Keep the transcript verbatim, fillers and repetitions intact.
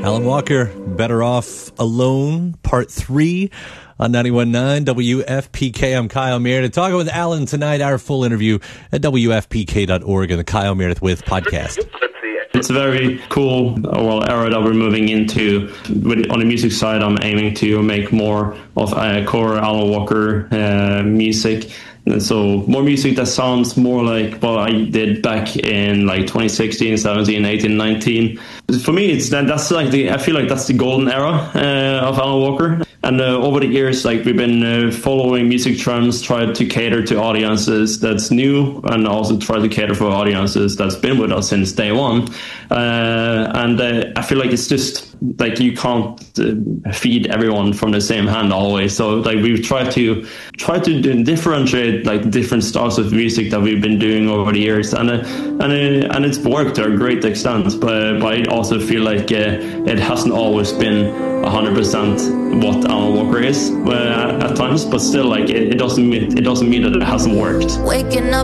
Alan Walker, Better Off Alone, Part three on ninety-one point nine W F P K. I'm Kyle Meredith. Talking with Alan tonight, our full interview at W F P K dot org and the Kyle Meredith With podcast. It's a very cool well era that we're moving into. With, on the music side, I'm aiming to make more of uh, core Alan Walker uh, music. And so more music that sounds more like what I did back in like twenty sixteen, seventeen, eighteen, nineteen. For me, it's that that's like the I feel like that's the golden era uh, of Alan Walker. And uh, over the years, like we've been uh, following music trends, tried to cater to audiences that's new, and also try to cater for audiences that's been with us since day one. Uh, and uh, I feel like it's just like you can't uh, feed everyone from the same hand always. So like we've tried to try to do, differentiate like different styles of music that we've been doing over the years, and uh, and uh, and it's worked to a great extent. But but I also feel like uh, it hasn't always been one hundred percent what Alan Walker is uh, at times. But still, like it, it doesn't mean it doesn't mean that it hasn't worked. Waking up